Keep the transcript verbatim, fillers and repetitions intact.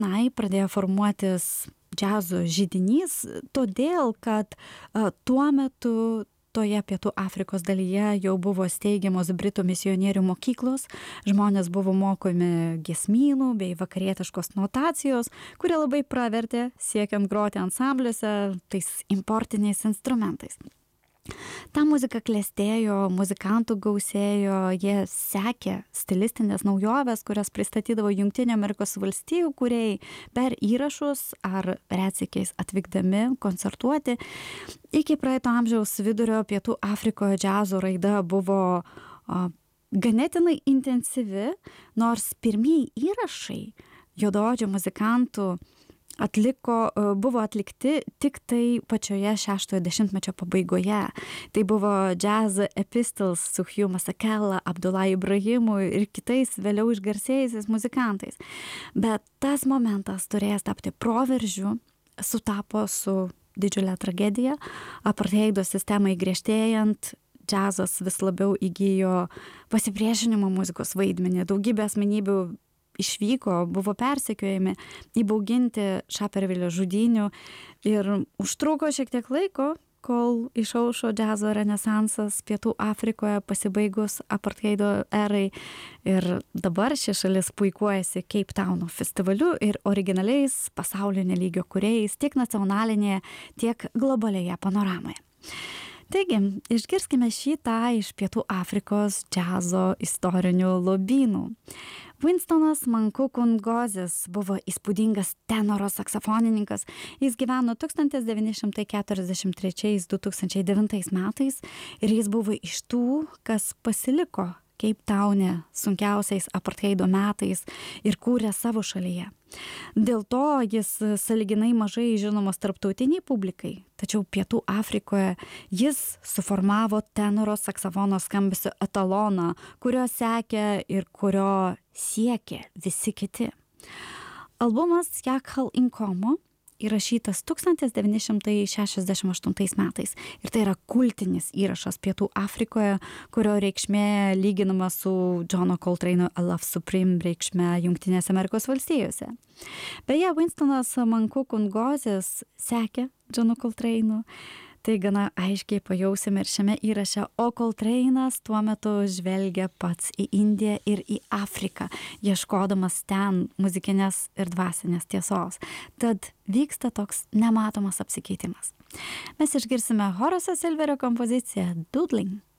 tenai pradėjo formuotis džiazo židinys, todėl kad a, tuo metu toje Pietų Afrikos dalyje jau buvo steigiamos Britų misionierių mokyklos, žmonės buvo mokomi giesmynų bei vakarietiškos notacijos, kurie labai pravertė siekiant groti ansambliuose tais importiniais instrumentais. Ta muzika klestėjo, muzikantų gausėjo, jie sekė stilistinės naujovės, kurias pristatydavo Jungtinių Amerikos valstijų kūrėjai per įrašus ar retsykiais atvykdami koncertuoti. Iki praeito amžiaus vidurio Pietų Afrikoje džiazo raida buvo o, ganėtinai intensyvi, nors pirmieji įrašai juodaodžių muzikantų atliko, buvo atlikti tik tai pačioje šeštojo dešimtmečio pabaigoje. Tai buvo Jazz Epistles su Hugh Masekela, Abdullah Ibrahimu ir kitais vėliau išgarsėjusiais muzikantais. Bet tas momentas turėjęs tapti proveržiu, sutapo su didžiulė tragedija. Apartheido sistemai griežtėjant, džiazas vis labiau įgijo pasipriešinimo muzikos vaidmenį. Daugybė asmenybių išvyko, buvo persekiojami, įbauginti Šapervilio žudynių ir užtruko šiek tiek laiko, kol išaušo džiazo renesansas Pietų Afrikoje pasibaigus apartheido erai. Ir dabar ši šalis puikuojasi Cape Towno festivaliu ir originaliais pasaulinio lygio kūrėjais tiek nacionalinėje, tiek globalioje panoramoje. Taigi, išgirskime šį tą iš Pietų Afrikos džiazo istorinių lobynų. Winstonas Mankuku Ngozis buvo įspūdingas tenoro saksofonininkas. Jis gyveno tūkstantis devyni šimtai keturiasdešimt trečiais - du tūkstančiai devintais metais ir jis buvo iš tų, kas pasiliko Cape Towne sunkiausiais apartheido metais ir kūrė savo šalyje. Dėl to jis sąlyginai mažai žinomas tarptautiniai publikai, tačiau Pietų Afrikoje jis suformavo tenoro saksofono skambesio etaloną, kurio sekė ir kurio siekė visi kiti. Albumas Yakhal Inkomo įrašytas tūkstantis devyni šimtai šešiasdešimt aštuntais metais ir tai yra kultinis įrašas Pietų Afrikoje, kurio reikšmė lyginama su Johno Coltrane'o I Love Supreme reikšme Jungtinėse Amerikos valstijose. Beje, Winstonas Mankuku Ngozis sekė Johnu Coltrane'u. Tai gana aiškiai pajausime ir šiame įraše, o Coltrane'as tuo metu žvelgia pats į Indiją ir į Afriką, ieškodamas ten muzikinės ir dvasinės tiesos. Tad vyksta toks nematomas apsikeitimas. Mes išgirsime Horacio Silverio kompoziciją Doodling.